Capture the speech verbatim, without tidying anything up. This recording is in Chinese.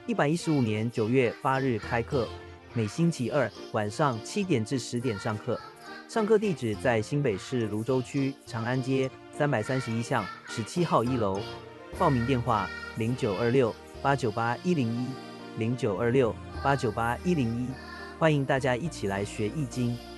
一百一十五年九月八日开课，每星期二晚上七点至十点上课。上课地址在新北市芦洲区长安街三百三十一巷十七号一楼。报名电话：零九二六八九八一零一零九二六八九八一零一。欢迎大家一起来学易经。